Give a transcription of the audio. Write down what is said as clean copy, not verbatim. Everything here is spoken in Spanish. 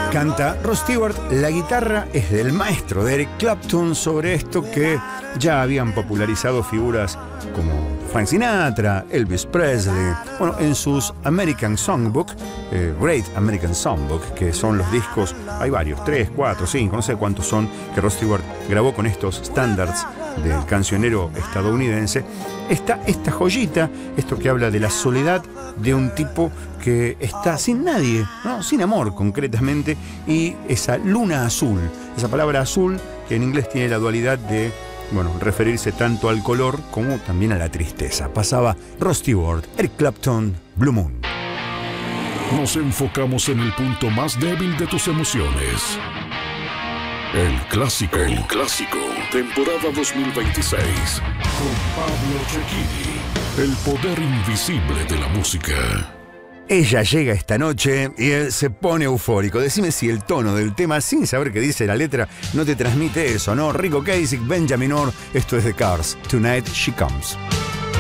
Canta Rod Stewart, la guitarra es del maestro de Eric Clapton sobre esto que ya habían popularizado figuras como Frank Sinatra, Elvis Presley. Bueno, en sus American Songbook, Great American Songbook, que son los discos, hay varios, 3, 4, 5, no sé cuántos son, que Rod Stewart grabó con estos standards del cancionero estadounidense, está esta joyita, esto que habla de la soledad de un tipo que está sin nadie, ¿no? Sin amor concretamente, y esa luna azul, esa palabra azul que en inglés tiene la dualidad de, bueno, referirse tanto al color como también a la tristeza. Pasaba Rod Stewart, Eric Clapton, Blue Moon. Nos enfocamos en el punto más débil de tus emociones. El clásico, temporada 2026, con Pablo Cecchini, el poder invisible de la música. Ella llega esta noche y él se pone eufórico. Decime si el tono del tema, sin saber qué dice la letra, no te transmite eso, ¿no? Rico Ocasek, Benjamin Orr, esto es The Cars, Tonight She Comes.